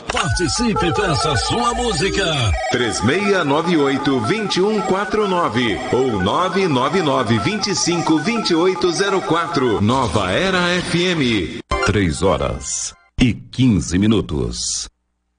Participe, peça sua música. 3698-2149 ou 999-252804. Nova Era FM. 3 horas e 15 minutos.